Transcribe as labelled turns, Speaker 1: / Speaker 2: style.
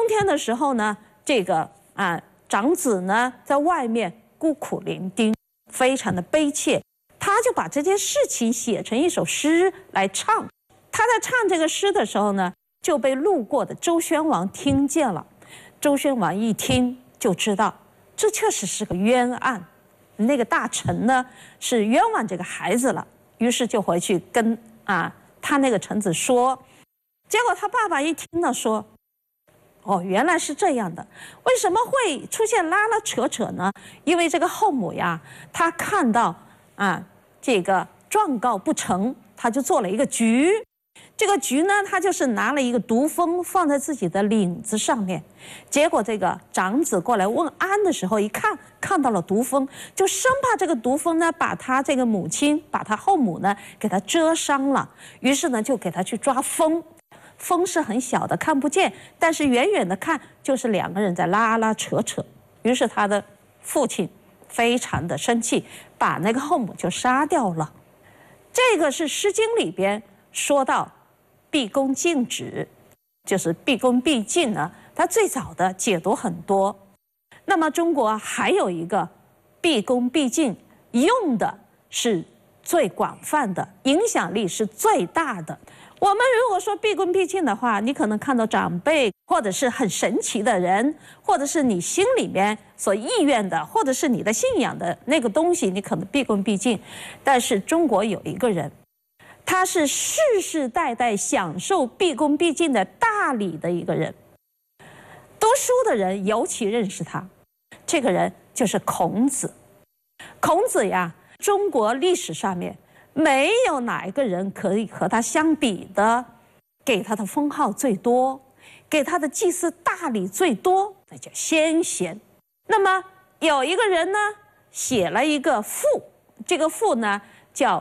Speaker 1: 天的时候呢，这个长子呢在外面孤苦伶仃，非常的悲切，他就把这件事情写成一首诗来唱。他在唱这个诗的时候呢，就被路过的周宣王听见了。周宣王一听就知道，这确实是个冤案，那个大臣呢是冤枉这个孩子了，于是就回去跟他那个臣子说。结果他爸爸一听呢说，哦，原来是这样的，为什么会出现拉拉扯扯呢？因为这个后母呀，她看到这个状告不成，她就做了一个局。这个局呢，他就是拿了一个毒蜂放在自己的领子上面，结果这个长子过来问安的时候，一看到了毒蜂，就生怕这个毒蜂呢把他这个母亲，把他后母呢给他蛰伤了，于是呢就给他去抓蜂。蜂是很小的，看不见，但是远远的看就是两个人在拉拉扯扯。于是他的父亲非常的生气，把那个后母就杀掉了。这个是《诗经》里边说到毕恭尽止，就是毕恭毕敬呢，它最早的解读很多。那么中国还有一个毕恭毕敬，用的是最广泛的，影响力是最大的。我们如果说毕恭毕敬的话，你可能看到长辈，或者是很神奇的人，或者是你心里面所意愿的，或者是你的信仰的那个东西，你可能毕恭毕敬。但是中国有一个人，他是世世代代享受毕恭毕敬的大礼的一个人，读书的人尤其认识他。这个人就是孔子。孔子呀，中国历史上面没有哪一个人可以和他相比的，给他的封号最多，给他的祭祀大礼最多，那叫先贤。那么有一个人呢，写了一个赋，这个赋呢叫